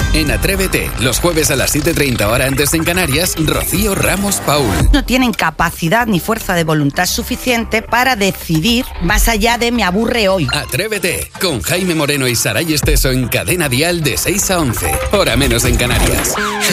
En Atrévete, los jueves a las 7:30 hora antes en Canarias, Rocío Ramos Paul. No tienen capacidad ni fuerza de voluntad suficiente para decidir más allá de me aburre hoy. Atrévete, con Jaime Moreno y Saray Esteso en Cadena Dial de 6 a 11, hora menos en Canarias.